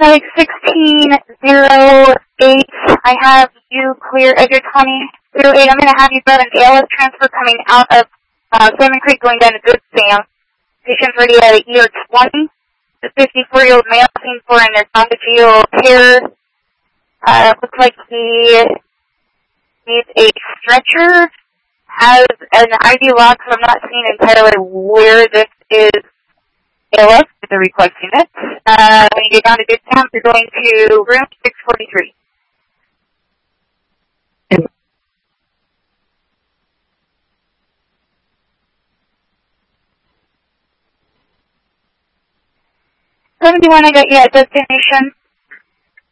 Like 1608, I have you clear exit 2008. I'm going to have you grab an ALS transfer coming out of Salmon Creek going down to Good Sam. Patient's ready at ER 20. The 54-year-old male seen for an esophageal tear. Looks like he needs a stretcher. Has an ID lock, so I'm not seeing entirely where this is ALS with the request unit. When you get down to Good Sam, you're going to room 643. And 71, I got you at destination.